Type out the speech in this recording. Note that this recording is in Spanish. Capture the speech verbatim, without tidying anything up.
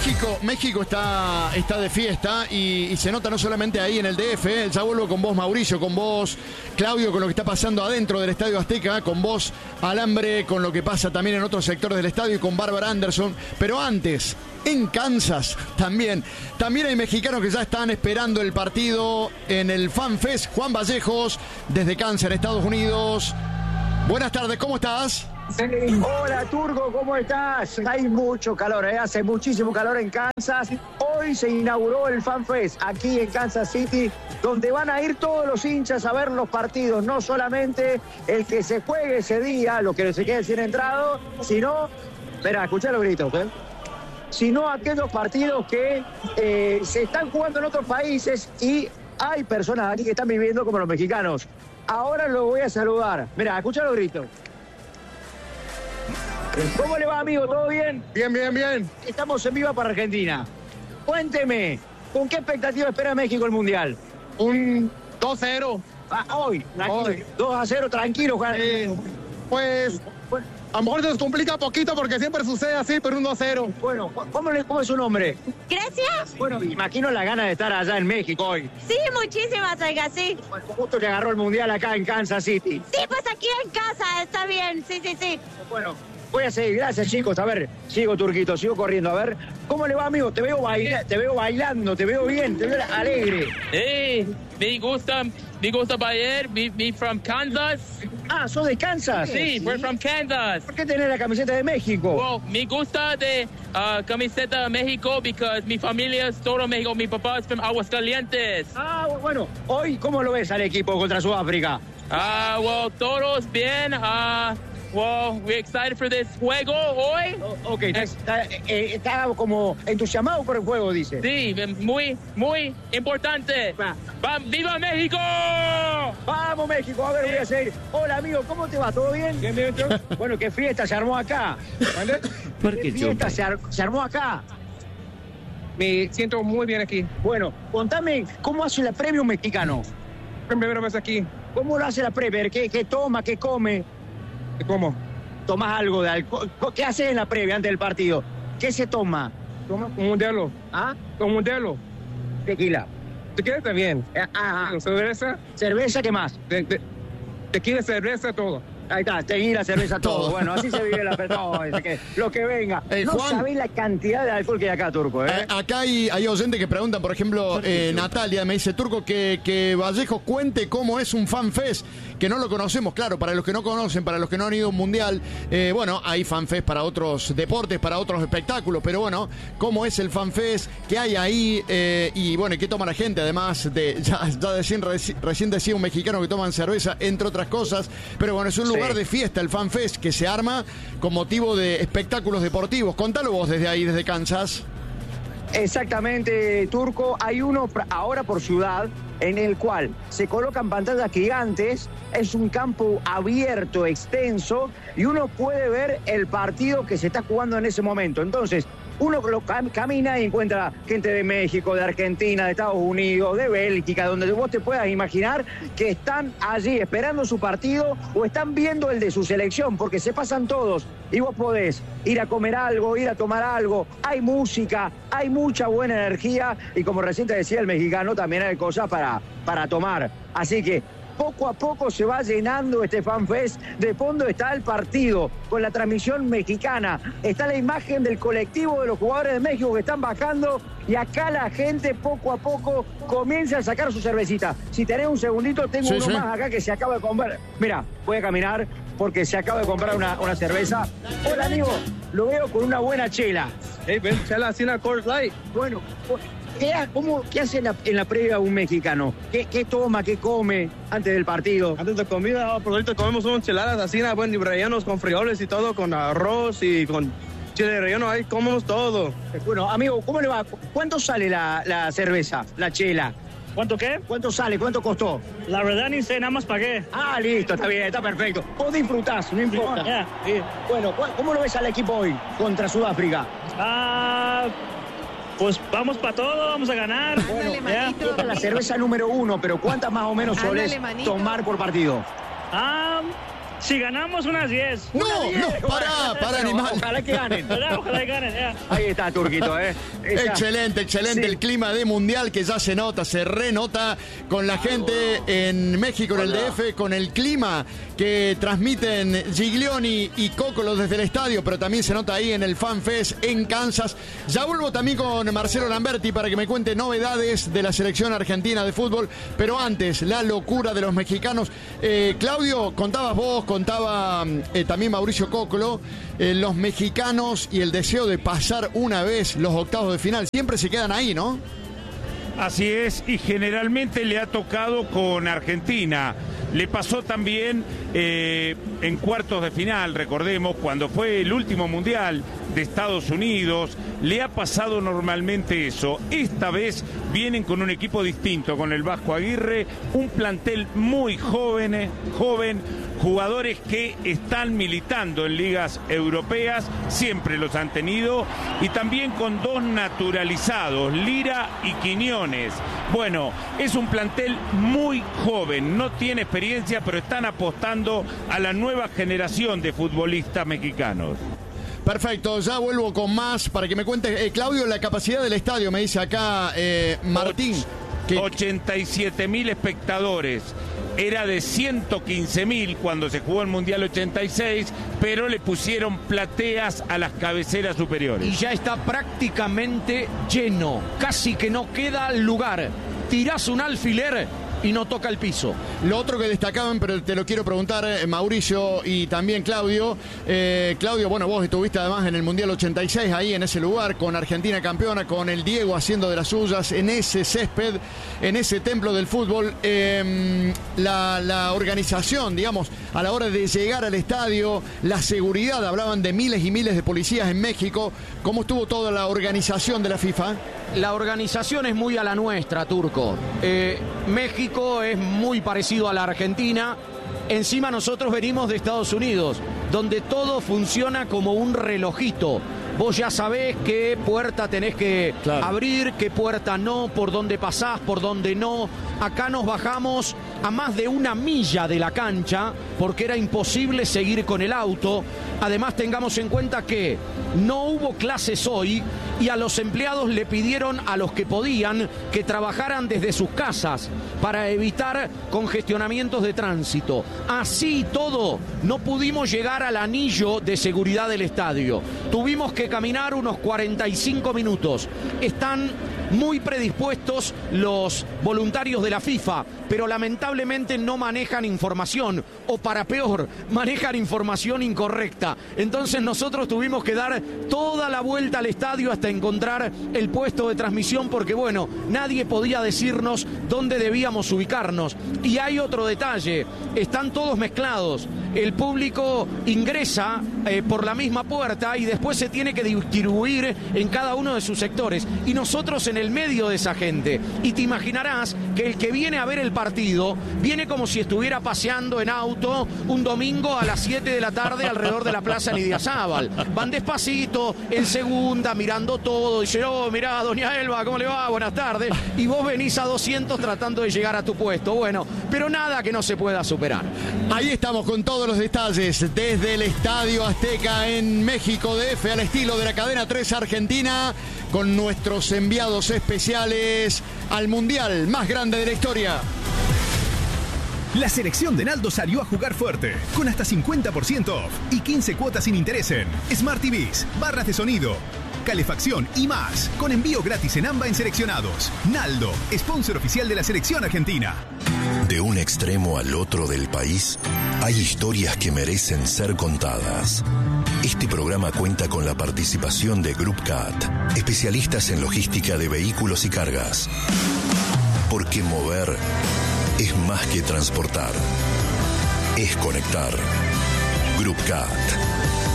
México, México está, está de fiesta y, y se nota no solamente ahí en el D F, ¿eh? Ya vuelvo con vos, Mauricio, con vos, Claudio, con lo que está pasando adentro del Estadio Azteca, con vos, Alambre, con lo que pasa también en otros sectores del estadio y con Bárbara Anderson. Pero antes, en Kansas también, también hay mexicanos que ya están esperando el partido en el Fan Fest. Juan Vallejos, desde Kansas, en Estados Unidos. Buenas tardes, ¿cómo estás? Hola Turco, ¿cómo estás? Hay mucho calor, ¿eh? Hace muchísimo calor en Kansas. Hoy se inauguró el Fan Fest aquí en Kansas City, donde van a ir todos los hinchas a ver los partidos, no solamente el que se juegue ese día, los que se queden sin entrado, sino, espera, escuchá los gritos, ¿eh? Sino aquellos partidos que eh, se están jugando en otros países y hay personas aquí que están viviendo como los mexicanos. Ahora los voy a saludar. Mira, escuchá los gritos. ¿Cómo le va, amigo? ¿Todo bien? Bien, bien, bien. Estamos en Viva para Argentina. Cuénteme, ¿con qué expectativa espera México el Mundial? Un dos cero. Ah, hoy, Hoy. dos a cero, tranquilo, Juan. Eh, pues, Bueno, a lo mejor se nos complica poquito porque siempre sucede así, pero un dos cero. bueno, ¿cómo, le- cómo es su nombre? Gracias. Bueno, imagino la gana de estar allá en México hoy. Sí, muchísimas, oiga, sí. Bueno, justo que agarró el Mundial acá en Kansas City. Sí, pues aquí en casa, está bien, sí, sí, sí. Bueno, voy a seguir. Gracias, chicos. A ver, sigo, Turquito, sigo corriendo. A ver, ¿cómo le va, amigo? Te veo, baila, te veo bailando, te veo bien, te veo alegre. Hey, me gusta, me gusta bailar, me, me from Kansas. Ah, ¿sos de Kansas? Sí, we're from Kansas. ¿Por qué tenés la camiseta de México? Well, me gusta de uh, camiseta de México because mi familia es todo México. Mi papá es from Aguascalientes. Ah, bueno, hoy, ¿cómo lo ves al equipo contra Sudáfrica? Ah, uh, well, todos bien. Uh, well, we're excited for this juego hoy. O- ok, está, está, eh, está como entusiasmado por el juego, dice. Sí, muy, muy importante. Va. Va- ¡Viva México! Vamos, México, a ver, voy a seguir. Hola, amigo, ¿cómo te va? ¿Todo bien? Bien, bien, Bueno, qué fiesta se armó acá. ¿Vale? ¿Qué fiesta se, ar- se armó acá? Me siento muy bien aquí. Bueno, contame, ¿cómo hace la previa un mexicano? Primera vez aquí. ¿Cómo lo hace la previa? ¿Qué, qué toma, qué come? ¿Cómo? ¿Tomás algo de alcohol? ¿Qué haces en la previa antes del partido? ¿Qué se toma? ¿Cómo? Un modelo. ¿Ah? Un modelo. Tequila. ¿Te quieres también? Eh, ah, ah. ¿Cerveza? ¿Cerveza qué más? Te, te, tequila, cerveza, todo. Ahí está, tequila, cerveza, todo. Todo. Bueno, así se vive la persona. Que, lo que venga. Eh, no Juan. sabés la cantidad de alcohol que hay acá, Turco, ¿eh? Eh, acá hay, hay oyentes que preguntan, por ejemplo, eh, Natalia me dice, Turco, que, que Vallejos cuente cómo es un Fan Fest, que no lo conocemos, claro, para los que no conocen, para los que no han ido a un mundial, eh, bueno, hay Fan Fest para otros deportes, para otros espectáculos, pero bueno, cómo es el Fan Fest, qué hay ahí, eh, y bueno, y qué toma la gente, además de, ya, ya recién, recién decía un mexicano que toman cerveza, entre otras cosas, pero bueno, es un lugar Sí. de fiesta, el Fan Fest, que se arma con motivo de espectáculos deportivos. Contalo vos desde ahí, desde Kansas. Exactamente, Turco. Hay uno pr- ahora por ciudad en el cual se colocan pantallas gigantes, es un campo abierto, extenso, y uno puede ver el partido que se está jugando en ese momento. Entonces, uno lo cam- camina y encuentra gente de México, de Argentina, de Estados Unidos, de Bélgica, donde vos te puedas imaginar que están allí esperando su partido o están viendo el de su selección, porque se pasan todos y vos podés ir a comer algo, ir a tomar algo, hay música, hay mucha buena energía y como recién te decía el mexicano, también hay cosas para, para tomar. Así que poco a poco se va llenando este Fan Fest. De fondo está el partido con la transmisión mexicana. Está la imagen del colectivo de los jugadores de México que están bajando y acá la gente poco a poco comienza a sacar su cervecita. Si tenés un segundito, tengo Sí, uno sí. más acá que se acaba de comprar. Mira, voy a caminar porque se acaba de comprar una, una cerveza. Hola, amigo. Lo veo con una buena chela. Hey, ven, chela, así una Coors Light. Bueno, ¿qué, ha- cómo, ¿qué hace en la, en la previa un mexicano? ¿Qué, ¿Qué toma, qué come antes del partido? Antes de comida, por ahorita comemos unas enchiladas así, bueno, y rellenos con frijoles y todo, con arroz y con chile relleno, ahí comemos todo. Bueno, amigo, ¿cómo le va? ¿Cuánto sale la, la cerveza, la chela? ¿Cuánto qué? ¿Cuánto sale? ¿Cuánto costó? La verdad ni sé, nada más pagué. Ah, listo, está bien, está perfecto. Vos disfrutás, no importa. Ya, sí. Bueno, ¿cu- ¿cómo lo ves al equipo hoy contra Sudáfrica? Ah, pues vamos para todo, vamos a ganar. Ándale, Ya. manito. Esta es la cerveza número uno, pero ¿cuántas más o menos Ándale, solés manito. tomar por partido? Ah, Si ganamos unas diez. No, no, pará, pará, animal. Ojalá que ganen. Ojalá, ojalá que ganen, ya. Ahí está, Turquito, ¿eh? Esa- Excelente, excelente. Sí. El clima de mundial que ya se nota, se renota con la gente en México, en el D F, con el clima que transmiten Giglioni y Cocolo desde el estadio, pero también se nota ahí en el Fan Fest en Kansas. Ya vuelvo también con Marcelo Lamberti para que me cuente novedades de la selección argentina de fútbol, pero antes, la locura de los mexicanos. Eh, Claudio, contabas vos, contaba eh, también Mauricio Cocolo, eh, los mexicanos y el deseo de pasar una vez los octavos de final. Siempre se quedan ahí, ¿no? Así es, y generalmente le ha tocado con Argentina. Le pasó también eh, en cuartos de final, recordemos, cuando fue el último mundial de Estados Unidos, le ha pasado normalmente eso. Esta vez vienen con un equipo distinto, con el Vasco Aguirre, un plantel muy joven, joven, jugadores que están militando en ligas europeas, siempre los han tenido, y también con dos naturalizados, Lira y Quiñones. Bueno, es un plantel muy joven, no tiene experiencia, pero están apostando a la nueva generación de futbolistas mexicanos. Perfecto, ya vuelvo con más para que me cuente, eh, Claudio, la capacidad del estadio, me dice acá eh, Martín. Que... ochenta y siete mil espectadores. Era de ciento quince mil cuando se jugó el Mundial ochenta y seis, pero le pusieron plateas a las cabeceras superiores. Y ya está prácticamente lleno, casi que no queda lugar. Tirás un alfiler y no toca el piso. Lo otro que destacaban, pero te lo quiero preguntar, eh, Mauricio y también Claudio. Eh, Claudio, bueno, vos estuviste además en el Mundial ochenta y seis, ahí en ese lugar, con Argentina campeona, con el Diego haciendo de las suyas, en ese césped, en ese templo del fútbol. Eh, la, la organización, digamos, a la hora de llegar al estadio, la seguridad, hablaban de miles y miles de policías en México. ¿Cómo estuvo toda la organización de la FIFA? La organización es muy a la nuestra, Turco. Eh, México es muy parecido a la Argentina. Encima nosotros venimos de Estados Unidos, donde todo funciona como un relojito. Vos ya sabés qué puerta tenés que claro. abrir, qué puerta no, por dónde pasás, por dónde no. Acá nos bajamos a más de una milla de la cancha porque era imposible seguir con el auto. Además, tengamos en cuenta que no hubo clases hoy y a los empleados le pidieron a los que podían que trabajaran desde sus casas para evitar congestionamientos de tránsito. Así todo, no pudimos llegar al anillo de seguridad del estadio. Tuvimos que caminar unos cuarenta y cinco minutos. Están muy predispuestos los voluntarios de la FIFA, pero lamentablemente no manejan información, o para peor, manejan información incorrecta. Entonces nosotros tuvimos que dar toda la vuelta al estadio hasta encontrar el puesto de transmisión, porque bueno, nadie podía decirnos dónde debíamos ubicarnos. Y hay otro detalle, están todos mezclados. El público ingresa eh, por la misma puerta y después se tiene que distribuir en cada uno de sus sectores. Y nosotros en el medio de esa gente. Y te imaginarás que el que viene a ver el partido viene como si estuviera paseando en auto un domingo a las siete de la tarde alrededor de la Plaza Lidiazábal. Van despacito, en segunda, mirando todo. Dice, oh, mirá, doña Elba, ¿cómo le va? Buenas tardes. Y vos venís a doscientos tratando de llegar a tu puesto. Bueno, pero nada que no se pueda superar. Ahí estamos con todos los detalles desde el Estadio Azteca en México D F, al estilo de la cadena tres Argentina, con nuestros enviados especiales al Mundial más grande de la historia. La selección de Naldo salió a jugar fuerte, con hasta cincuenta por ciento off y quince cuotas sin interés en Smart T Vs, barras de sonido, calefacción y más, con envío gratis en AMBA en seleccionados. Naldo, sponsor oficial de la selección argentina. De un extremo al otro del país, hay historias que merecen ser contadas. Este programa cuenta con la participación de Group C A T, especialistas en logística de vehículos y cargas. Porque mover es más que transportar, es conectar. Group C A T.